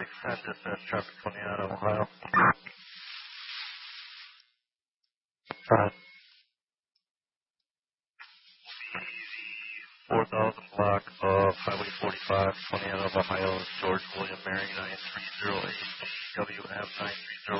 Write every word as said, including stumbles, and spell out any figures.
six ten, dispatch traffic twenty out of Ohio. Right. four thousand block of Highway forty-five, twenty out of Ohio, George William Mary nine three zero eight, W F nine three zero.